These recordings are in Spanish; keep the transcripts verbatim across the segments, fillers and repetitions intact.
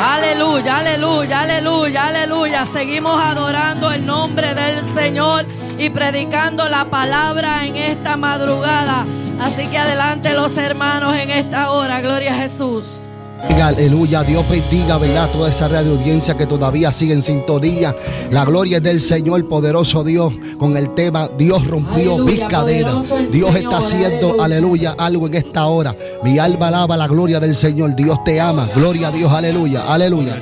Aleluya, aleluya, aleluya, aleluya. Seguimos adorando el nombre del Señor y predicando la palabra en esta madrugada. Así que adelante los hermanos en esta hora. Gloria a Jesús. Aleluya, Dios bendiga, ¿verdad? Toda esa radio audiencia que todavía sigue en sintonía. La gloria es del Señor, poderoso Dios, con el tema Dios rompió aleluya, mis cadenas. Dios Señor, está haciendo, aleluya. aleluya, algo en esta hora. Mi alma alaba la gloria del Señor. Dios te ama. Gloria a Dios, aleluya, aleluya.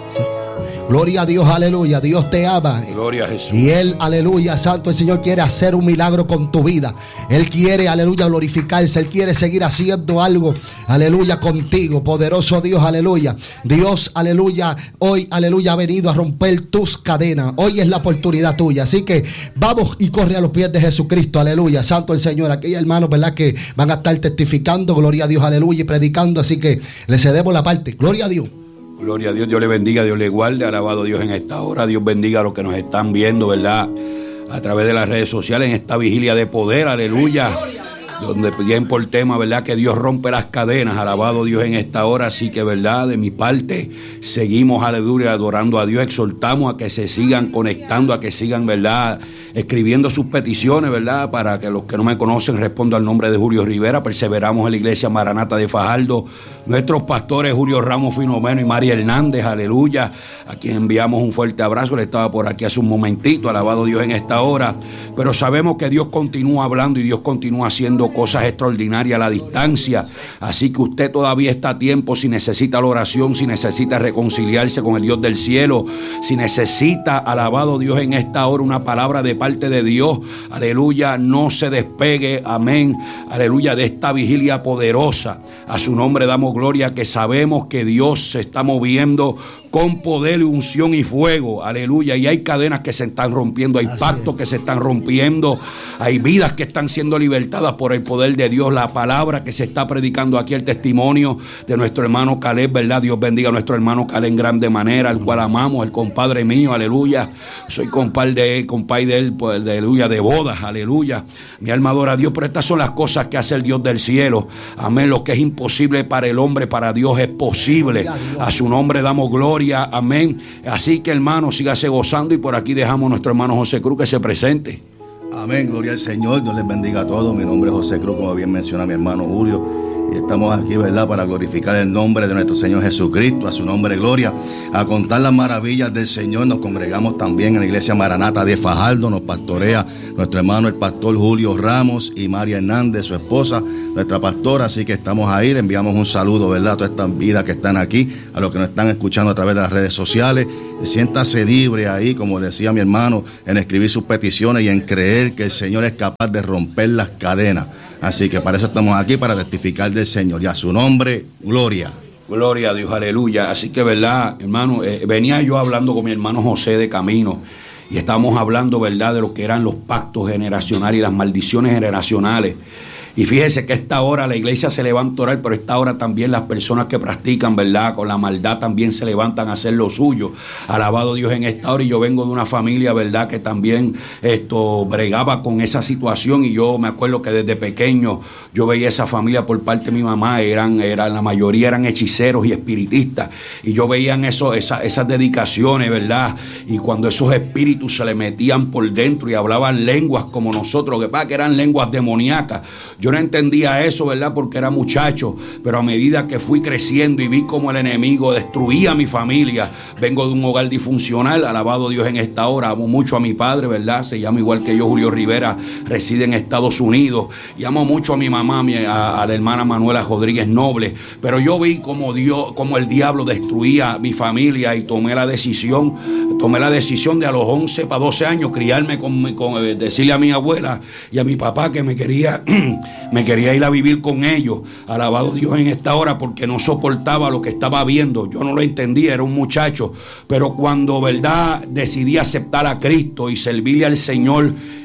Gloria a Dios, aleluya. Dios te ama. Gloria a Jesús. Y Él, aleluya, santo, el Señor quiere hacer un milagro con tu vida. Él quiere, aleluya, glorificarse. Él quiere seguir haciendo algo, aleluya, contigo. Poderoso Dios, aleluya. Dios, aleluya, hoy, aleluya, ha venido a romper tus cadenas. Hoy es la oportunidad tuya. Así que vamos y corre a los pies de Jesucristo, aleluya. Santo el Señor. Aquí hay hermanos, ¿verdad?, que van a estar testificando, gloria a Dios, aleluya, y predicando. Así que le cedemos la parte. Gloria a Dios. Gloria a Dios, Dios le bendiga, Dios le guarde, alabado Dios en esta hora, Dios bendiga a los que nos están viendo, ¿verdad?, a través de las redes sociales en esta vigilia de poder, aleluya, donde tienen por tema, ¿verdad?, que Dios rompe las cadenas, alabado Dios en esta hora. Así que, ¿verdad?, de mi parte, seguimos, aleluya, adorando a Dios, exhortamos a que se sigan conectando, a que sigan, ¿verdad?, escribiendo sus peticiones, ¿verdad?, para que los que no me conocen respondo al nombre de Julio Rivera. Perseveramos en la iglesia Maranata de Fajardo. Nuestros pastores Julio Ramos Finomeno y María Hernández, aleluya, a quien enviamos un fuerte abrazo. Él estaba por aquí hace un momentito, alabado Dios en esta hora. Pero sabemos que Dios continúa hablando y Dios continúa haciendo cosas extraordinarias a la distancia. Así que usted todavía está a tiempo, si necesita la oración, si necesita reconciliarse con el Dios del cielo, si necesita, alabado Dios en esta hora, una palabra de parte de Dios, aleluya, no se despegue, amén, aleluya, de esta vigilia poderosa. A su nombre damos gloria, que sabemos que Dios se está moviendo con poder y unción y fuego, aleluya, y hay cadenas que se están rompiendo, hay pactos que se están rompiendo, hay vidas que están siendo libertadas por el poder de Dios. La palabra que se está predicando aquí, el testimonio de nuestro hermano Caleb, ¿verdad? Dios bendiga a nuestro hermano Caleb en grande manera, al cual amamos, el compadre mío, aleluya, soy compadre de él, compadre de él, pues, de, aleluya, de bodas, aleluya, mi alma adora a Dios. Pero estas son las cosas que hace el Dios del cielo, amén. Lo que es imposible para el hombre, para Dios es posible. A su nombre damos gloria, amén. Así que, hermano, sígase gozando, y por aquí dejamos a nuestro hermano José Cruz que se presente. Amén, gloria al Señor, Dios les bendiga a todos. Mi nombre es José Cruz, como bien menciona mi hermano Julio, y estamos aquí, ¿verdad?, para glorificar el nombre de nuestro Señor Jesucristo, a su nombre gloria, a contar las maravillas del Señor. Nos congregamos también en la iglesia Maranata de Fajardo, nos pastorea nuestro hermano el pastor Julio Ramos y María Hernández, su esposa, nuestra pastora. Así que estamos ahí, le enviamos un saludo, ¿verdad?, a todas estas vidas que están aquí, a los que nos están escuchando a través de las redes sociales. Siéntase libre ahí, como decía mi hermano, en escribir sus peticiones y en creer que el Señor es capaz de romper las cadenas. Así que para eso estamos aquí, para testificar del Señor, y a su nombre, gloria. Gloria a Dios, aleluya. Así que, verdad, hermano, eh, venía yo hablando con mi hermano José de camino, y estábamos hablando, verdad, de lo que eran los pactos generacionales y las maldiciones generacionales. Y fíjese que a esta hora la iglesia se levanta a orar, pero a esta hora también las personas que practican, ¿verdad?, con la maldad, también se levantan a hacer lo suyo. Alabado Dios en esta hora. Y yo vengo de una familia, ¿verdad?, que también esto bregaba con esa situación. Y yo me acuerdo que desde pequeño yo veía esa familia por parte de mi mamá, eran, eran la mayoría eran hechiceros y espiritistas. Y yo veía eso, esa, esas dedicaciones, ¿verdad? Y cuando esos espíritus se le metían por dentro y hablaban lenguas como nosotros, que pasa que eran lenguas demoníacas. Yo no entendía eso, ¿verdad?, porque era muchacho, pero a medida que fui creciendo y vi cómo el enemigo destruía a mi familia, vengo de un hogar disfuncional, alabado Dios en esta hora, amo mucho a mi padre, ¿verdad?, se llama igual que yo, Julio Rivera, reside en Estados Unidos, y amo mucho a mi mamá, a, mi, a, a la hermana Manuela Rodríguez Noble, pero yo vi cómo Dios, cómo el diablo destruía a mi familia, y tomé la decisión, tomé la decisión de a los once para doce años criarme con, con eh, decirle a mi abuela y a mi papá que me quería me quería ir a vivir con ellos, alabado Dios en esta hora, porque no soportaba lo que estaba viendo. Yo no lo entendía, era un muchacho, pero cuando, verdad, decidí aceptar a Cristo y servirle al Señor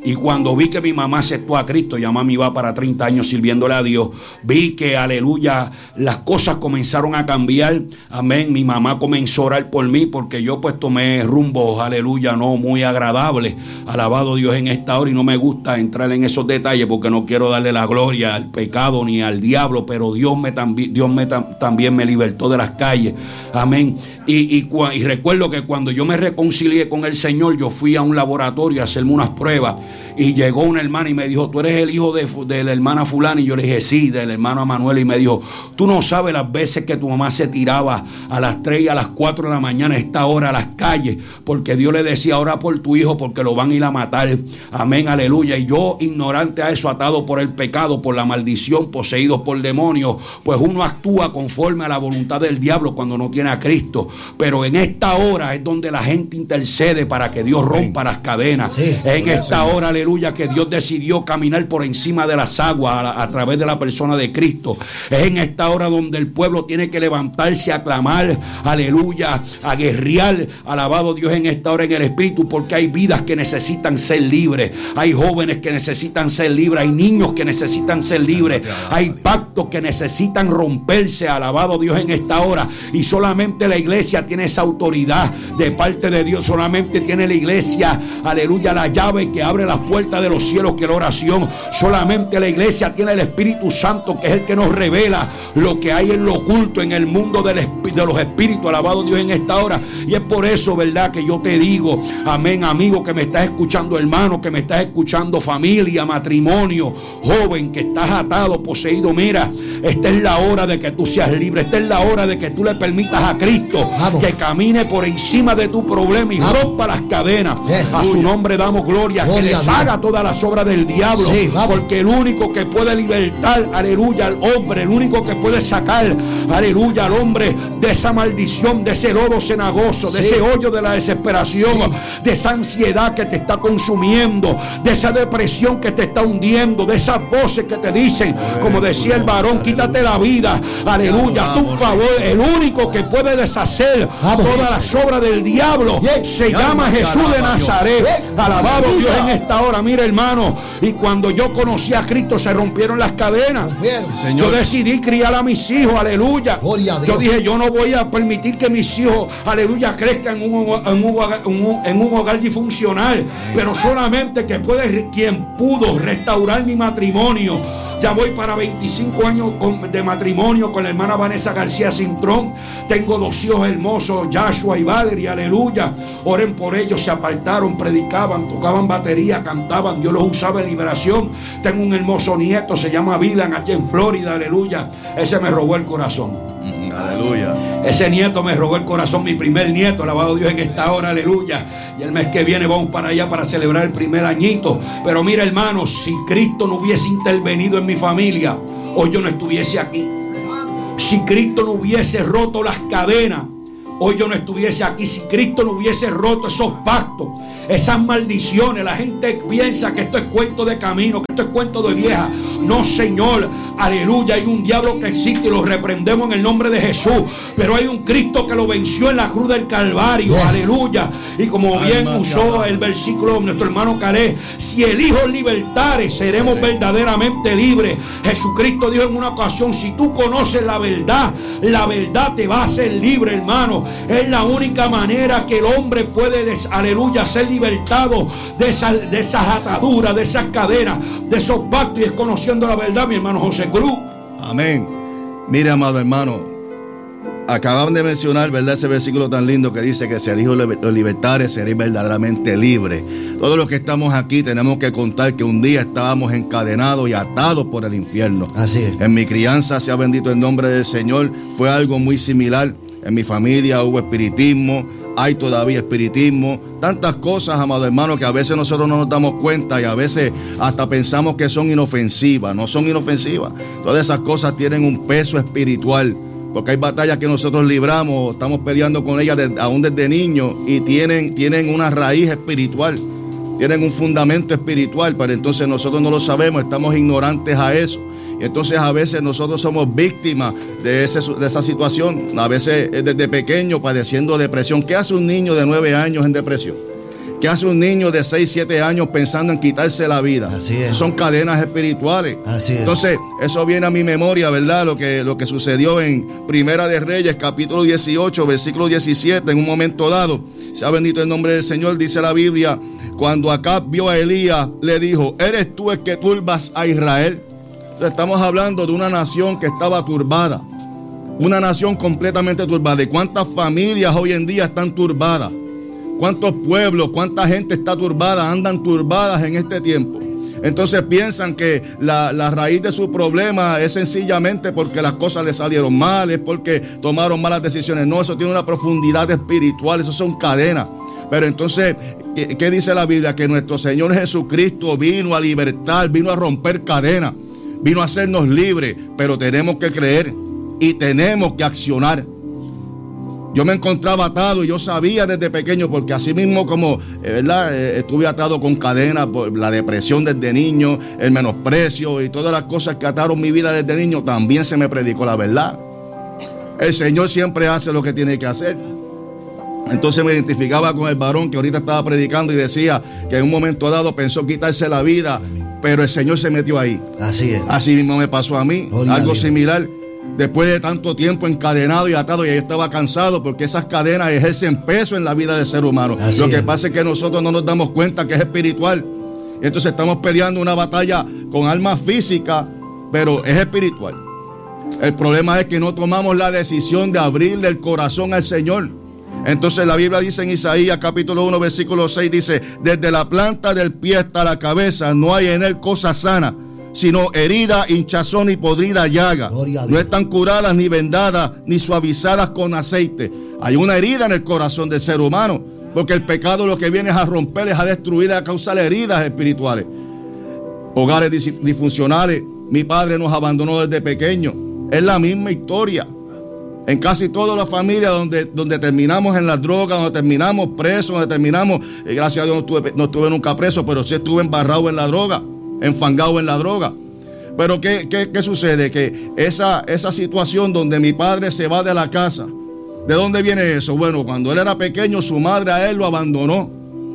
Y cuando vi que mi mamá aceptó a Cristo, ya mami va para treinta años sirviéndole a Dios, vi que, aleluya, las cosas comenzaron a cambiar, amén. Mi mamá comenzó a orar por mí porque yo pues tomé rumbos, aleluya, no muy agradables. Alabado Dios en esta hora, y no me gusta entrar en esos detalles porque no quiero darle la gloria al pecado ni al diablo, pero Dios, me tambi- Dios me tam- también me libertó de las calles, amén. Y, y, y recuerdo que cuando yo me reconcilié con el Señor, yo fui a un laboratorio a hacerme unas pruebas. Y llegó una hermana y me dijo: ¿tú eres el hijo de, de la hermana fulana? Y yo le dije: sí, del hermano Manuel. Y me dijo: tú no sabes las veces que tu mamá se tiraba a las tres y a las cuatro de la mañana a esta hora a las calles, porque Dios le decía: ora por tu hijo porque lo van a ir a matar. Amén, aleluya. Y yo, ignorante a eso, atado por el pecado, por la maldición, poseído por demonios, pues uno actúa conforme a la voluntad del diablo cuando no tiene a Cristo. Pero en esta hora es donde la gente intercede para que Dios rompa las cadenas. Sí, en esta hora, aleluya, aleluya, que Dios decidió caminar por encima de las aguas a, a través de la persona de Cristo. Es en esta hora donde el pueblo tiene que levantarse a clamar, aleluya, a guerrear, alabado Dios en esta hora en el Espíritu, porque hay vidas que necesitan ser libres, hay jóvenes que necesitan ser libres, hay niños que necesitan ser libres, hay pactos que necesitan romperse, alabado Dios en esta hora, y solamente la iglesia tiene esa autoridad de parte de Dios, solamente tiene la iglesia, aleluya, la llave que abre las puertas de los cielos, que la oración, solamente la iglesia tiene el Espíritu Santo, que es el que nos revela lo que hay en lo oculto, en el mundo del, de los espíritus, alabado Dios en esta hora. Y es por eso, verdad, que yo te digo, amén, amigo que me estás escuchando, hermano que me estás escuchando, familia, matrimonio, joven que estás atado, poseído, mira, esta es la hora de que tú seas libre, esta es la hora de que tú le permitas a Cristo Vamos. que camine por encima de tu problema y Vamos. rompa las cadenas. Yes. A su nombre damos gloria, gloria que deshaga todas las obras del diablo, sí, porque el único que puede libertar, aleluya, al hombre, el único que puede sacar, aleluya, al hombre de esa maldición, de ese lodo cenagoso, sí. de ese hoyo de la desesperación, sí. de esa ansiedad que te está consumiendo, de esa depresión que te está hundiendo, de esas voces que te dicen, como decía el varón, quítate la vida, aleluya, tu favor, el único que puede deshacer todas las obras del diablo se llama Jesús de Nazaret. Alabado Dios en esta hora. Mira, hermano, y cuando yo conocí a Cristo se rompieron las cadenas. Sí, yo decidí criar a mis hijos, aleluya. Yo dije, yo no voy a permitir que mis hijos, aleluya, crezcan en un, en un, en un hogar disfuncional, pero solamente que puede quien pudo restaurar mi matrimonio. Ya voy para veinticinco años de matrimonio con la hermana Vanessa García Cintrón. Tengo dos hijos hermosos, Joshua y Valerie, aleluya. Oren por ellos, se apartaron, predicaban, tocaban batería, cantaban. Dios los usaba en liberación. Tengo un hermoso nieto, se llama Vilan, aquí en Florida, aleluya. Ese me robó el corazón. Aleluya. Ese nieto me robó el corazón, mi primer nieto, alabado Dios en esta hora, aleluya. Y el mes que viene vamos para allá para celebrar el primer añito. Pero mira, hermanos, si Cristo no hubiese intervenido en mi familia, hoy yo no estuviese aquí. Si Cristo no hubiese roto las cadenas, hoy yo no estuviese aquí. Si Cristo no hubiese roto esos pactos, esas maldiciones, la gente piensa que esto es cuento de camino, que esto es cuento de vieja. No, Señor, aleluya, hay un diablo que existe y lo reprendemos en el nombre de Jesús, pero hay un Cristo que lo venció en la cruz del Calvario, yes. aleluya. Y como bien Alma usó el versículo nuestro hermano Calé, si el Hijo libertare, seremos yes. verdaderamente libres. Jesucristo dijo en una ocasión, si tú conoces la verdad, la verdad te va a hacer libre, hermano. Es la única manera que el hombre puede, des, aleluya, ser libertado de, esa, de esas ataduras, de esas cadenas, de esos pactos, y es conociendo la verdad, mi hermano José Cruz. Amén. Mire, amado hermano, acaban de mencionar, ¿verdad?, ese versículo tan lindo que dice que si el Hijo lo libertare, seréis verdaderamente libres. Todos los que estamos aquí tenemos que contar que un día estábamos encadenados y atados por el infierno. Así es. En mi crianza, sea bendito el nombre del Señor, fue algo muy similar. En mi familia hubo espiritismo, hay todavía espiritismo, tantas cosas, amado hermano, que a veces nosotros no nos damos cuenta y a veces hasta pensamos que son inofensivas. No son inofensivas. Todas esas cosas tienen un peso espiritual, porque hay batallas que nosotros libramos, estamos peleando con ellas desde, aún desde niños, y tienen, tienen una raíz espiritual, tienen un fundamento espiritual, pero entonces nosotros no lo sabemos, estamos ignorantes a eso. Entonces a veces nosotros somos víctimas de, ese, de esa situación. A veces desde pequeño padeciendo depresión. ¿Qué hace un niño de nueve años en depresión? ¿Qué hace un niño de seis, siete años pensando en quitarse la vida? Así es. Son cadenas espirituales. Así es. Entonces, eso viene a mi memoria, ¿verdad? Lo que, lo que sucedió en Primera de Reyes, capítulo dieciocho, versículo diecisiete, en un momento dado. Sea bendito el nombre del Señor, dice la Biblia. Cuando Acab vio a Elías, le dijo: ¿eres tú el que turbas a Israel? Entonces, estamos hablando de una nación que estaba turbada. Una nación completamente turbada. ¿Y cuántas familias hoy en día están turbadas? ¿Cuántos pueblos, cuánta gente está turbada, andan turbadas en este tiempo? Entonces piensan que la, la raíz de su problema es sencillamente porque las cosas les salieron mal, es porque tomaron malas decisiones. No, eso tiene una profundidad espiritual, eso son cadenas. Pero entonces, ¿qué, qué dice la Biblia? Que nuestro Señor Jesucristo vino a libertar, vino a romper cadenas, vino a hacernos libres, pero tenemos que creer y tenemos que accionar. Yo me encontraba atado y yo sabía desde pequeño, porque así mismo como, ¿verdad? Estuve atado con cadenas por la depresión desde niño, el menosprecio y todas las cosas que ataron mi vida desde niño, también se me predicó la verdad. El Señor siempre hace lo que tiene que hacer. Entonces me identificaba con el varón que ahorita estaba predicando y decía que en un momento dado pensó quitarse la vida, pero el Señor se metió ahí. Así es. Así mismo me pasó a mí, Gloria algo a Dios. similar. Después de tanto tiempo encadenado y atado, ya yo estaba cansado, porque esas cadenas ejercen peso en la vida del ser humano. Así Lo que es. pasa es que nosotros no nos damos cuenta que es espiritual. Entonces estamos peleando una batalla con armas físicas, pero es espiritual. El problema es que no tomamos la decisión de abrirle el corazón al Señor. Entonces la Biblia dice en Isaías capítulo uno versículo seis, dice: desde la planta del pie hasta la cabeza no hay en él cosa sana, sino herida, hinchazón y podrida llaga. No están curadas ni vendadas ni suavizadas con aceite. Hay una herida en el corazón del ser humano, porque el pecado lo que viene es a romper, es a destruir, a causar heridas espirituales. Hogares dis- disfuncionales. Mi padre nos abandonó desde pequeño. Es la misma historia. En casi todas las familias donde, donde terminamos en las drogas, donde terminamos presos, donde terminamos, eh, gracias a Dios no estuve, no estuve nunca preso, pero sí estuve embarrado en la droga, enfangado en la droga. Pero ¿qué, qué, qué sucede? Que esa, esa situación donde mi padre se va de la casa, ¿de dónde viene eso? Bueno, cuando él era pequeño, su madre a él lo abandonó.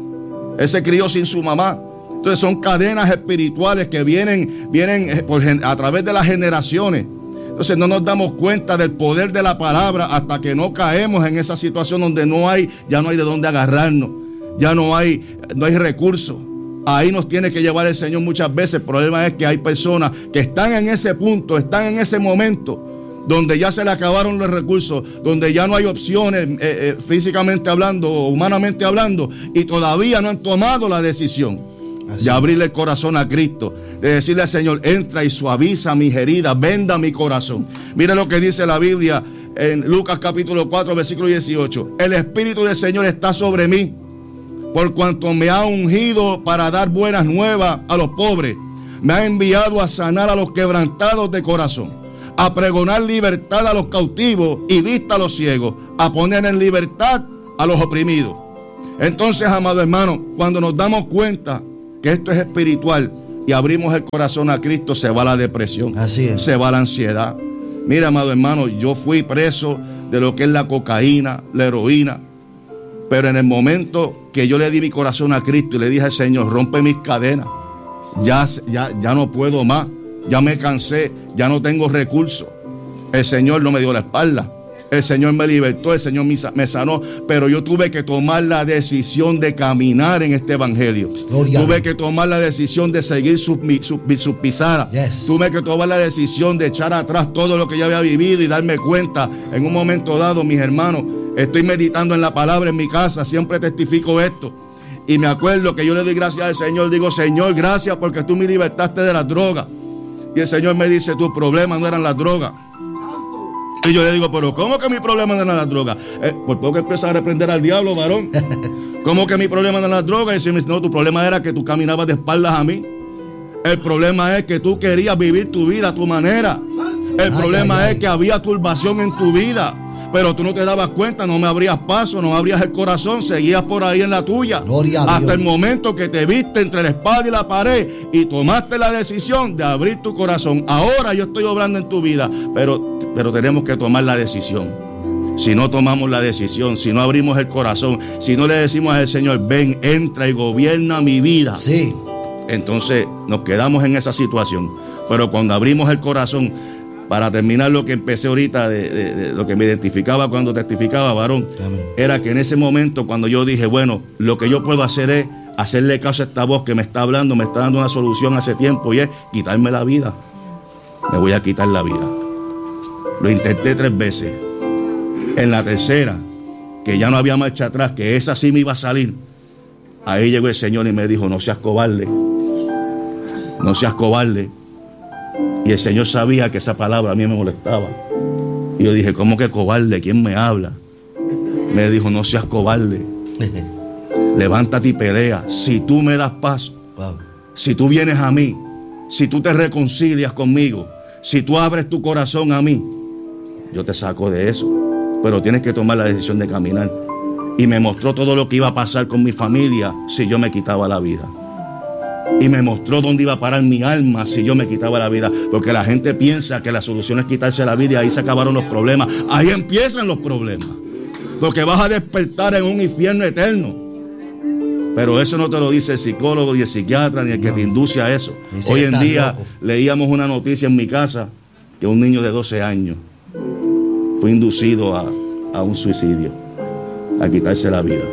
Él se crió sin su mamá. Entonces son cadenas espirituales que vienen, vienen por, a través de las generaciones. Entonces no nos damos cuenta del poder de la palabra hasta que no caemos en esa situación donde no hay, ya no hay de dónde agarrarnos, ya no hay, no hay recursos. Ahí nos tiene que llevar el Señor muchas veces. El problema es que hay personas que están en ese punto, están en ese momento donde ya se le acabaron los recursos, donde ya no hay opciones eh, eh, físicamente hablando o humanamente hablando, y todavía no han tomado la decisión Así. de abrirle el corazón a Cristo, de decirle al Señor: entra y suaviza mis heridas, venda mi corazón. Mire lo que dice la Biblia en Lucas capítulo cuatro versículo dieciocho: el Espíritu del Señor está sobre mí, por cuanto me ha ungido para dar buenas nuevas a los pobres, me ha enviado a sanar a los quebrantados de corazón, a pregonar libertad a los cautivos y vista a los ciegos, a poner en libertad a los oprimidos. Entonces, amado hermano, cuando nos damos cuenta que esto es espiritual y abrimos el corazón a Cristo, se va la depresión, Así es. se va la ansiedad. Mira, amado hermano, yo fui preso de lo que es la cocaína, la heroína, pero en el momento que yo le di mi corazón a Cristo y le dije al Señor: rompe mis cadenas, ya, ya, ya no puedo más, ya me cansé, ya no tengo recursos. El Señor no me dio la espalda, el Señor me libertó, el Señor me sanó, pero yo tuve que tomar la decisión de caminar en este evangelio. Gloria. Tuve que tomar la decisión de seguir sus, sus, sus pisadas. Yes. Tuve que tomar la decisión de echar atrás todo lo que yo había vivido y darme cuenta en un momento dado, mis hermanos. Estoy meditando en la palabra en mi casa, siempre testifico esto. Y me acuerdo que yo le doy gracias al Señor, digo: Señor, gracias porque tú me libertaste de las drogas. Y el Señor me dice: tus problemas no eran las drogas. Y yo le digo: pero ¿cómo que mi problema no eran las drogas? Eh, por poco empezar a reprender al diablo, varón. ¿Cómo que mi problema no eran las drogas? Y el Señor me dice: no, tu problema era que tú caminabas de espaldas a mí. El problema es que tú querías vivir tu vida a tu manera. El ay, problema ay, es ay. que había turbación en tu vida, pero tú no te dabas cuenta, no me abrías paso, no abrías el corazón, seguías por ahí en la tuya. Gloria a hasta Dios. el momento que te viste entre la espada y la pared y tomaste la decisión de abrir tu corazón. Ahora yo estoy obrando en tu vida, pero, pero tenemos que tomar la decisión. si no tomamos la decisión, si no abrimos el corazón, si no le decimos al Señor, ven, entra y gobierna mi vida, Sí. entonces nos quedamos en esa situación. Pero cuando abrimos el corazón, para terminar lo que empecé ahorita, de, de, de lo que me identificaba cuando testificaba, varón, Amén. era que en ese momento cuando yo dije, bueno, lo que yo puedo hacer es hacerle caso a esta voz que me está hablando, me está dando una solución hace tiempo, y es quitarme la vida. Me voy a quitar la vida. Lo intenté tres veces. En la tercera, que ya no había marcha atrás, que esa sí me iba a salir, ahí llegó el Señor y me dijo, no seas cobarde, no seas cobarde. Y el Señor sabía que esa palabra a mí me molestaba. Y yo dije, ¿cómo que cobarde? ¿Quién me habla? Me dijo, no seas cobarde, levántate y pelea. Si tú me das paso, Wow. si tú vienes a mí, si tú te reconcilias conmigo, si tú abres tu corazón a mí, yo te saco de eso. Pero tienes que tomar la decisión de caminar. Y me mostró todo lo que iba a pasar con mi familia si yo me quitaba la vida. Y me mostró dónde iba a parar mi alma si yo me quitaba la vida. Porque la gente piensa que la solución es quitarse la vida y ahí se acabaron los problemas. Ahí empiezan los problemas. Porque vas a despertar en un infierno eterno. Pero eso no te lo dice el psicólogo, ni el psiquiatra, ni el que No. te induce a eso. Dice Hoy que en estás día loco. leíamos una noticia en mi casa que un niño de doce años fue inducido a, a un suicidio, a quitarse la vida.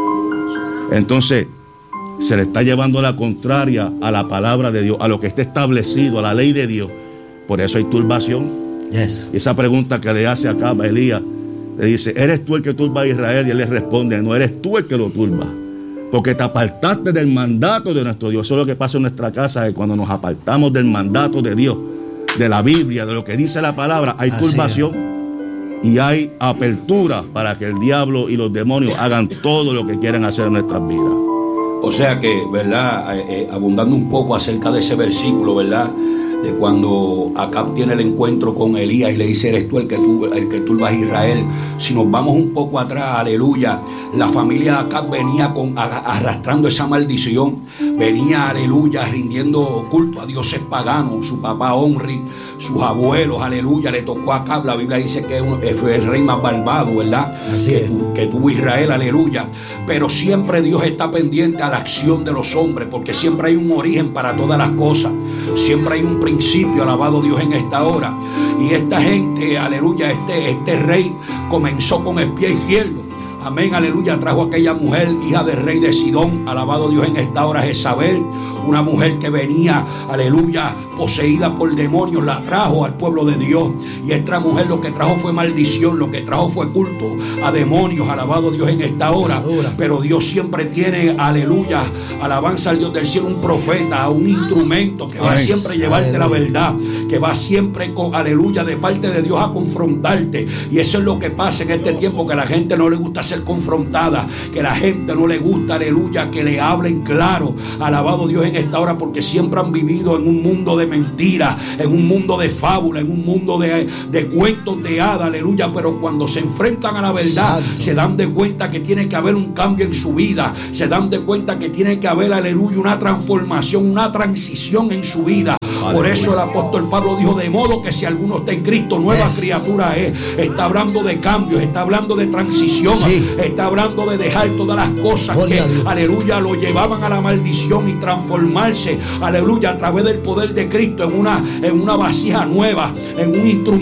Entonces, se le está llevando la contraria a la palabra de Dios, a lo que está establecido, a la ley de Dios. Por eso hay turbación. Yes. Y esa pregunta que le hace acá a Elías, le dice, ¿eres tú el que turba a Israel? Y él le responde, no, eres tú el que lo turba, porque te apartaste del mandato de nuestro Dios. Eso es lo que pasa en nuestra casa, que cuando nos apartamos del mandato de Dios, de la Biblia, de lo que dice la palabra, hay Así turbación y hay apertura para que el diablo y los demonios hagan todo lo que quieren hacer en nuestras vidas. O sea que, ¿verdad? Eh, eh, abundando un poco acerca de ese versículo, ¿verdad? De cuando Acab tiene el encuentro con Elías y le dice, eres tú el que tú, el que turbas a Israel. Si nos vamos un poco atrás, aleluya, la familia de Acab venía con, a, arrastrando esa maldición, venía, aleluya, rindiendo culto a dioses paganos. Su papá Omri, sus abuelos, aleluya, le tocó a Acab. La Biblia dice que fue el rey más malvado, ¿verdad? Así que, es. tu, que tuvo Israel, aleluya. Pero siempre Dios está pendiente a la acción de los hombres, porque siempre hay un origen para todas las cosas. Siempre hay un principio, alabado Dios, en esta hora. Y esta gente, aleluya, este, este rey comenzó con el pie izquierdo. Amén, aleluya, trajo a aquella mujer, hija del rey de Sidón, alabado Dios, en esta hora, Jezabel, una mujer que venía, aleluya, poseída por demonios, la trajo al pueblo de Dios. Y esta mujer lo que trajo fue maldición, lo que trajo fue culto a demonios, alabado Dios, en esta hora. Pero Dios siempre tiene, aleluya, alabanza al Dios del cielo, un profeta, un instrumento que va Amén. siempre a llevarte Aleluya. la verdad, que va siempre con, aleluya, de parte de Dios a confrontarte. Y eso es lo que pasa en este tiempo, que a la gente no le gusta ser confrontada, que a la gente no le gusta, aleluya, que le hablen claro, alabado Dios, en esta hora, porque siempre han vivido en un mundo de mentiras, en un mundo de fábula, en un mundo de, de cuentos de hadas, aleluya. Pero cuando se enfrentan a la verdad, Santo. se dan de cuenta que tiene que haber un cambio en su vida, se dan de cuenta que tiene que haber, aleluya, una transformación, una transición en su vida. Por eso el apóstol Pablo dijo, de modo que si alguno está en Cristo, nueva Yes. criatura es. Está hablando de cambios, está hablando de transición, Sí. está hablando de dejar todas las cosas Gloria que, a Dios. aleluya, lo llevaban a la maldición y transformarse, aleluya, a través del poder de Cristo en una, en una vasija nueva, en un instrumento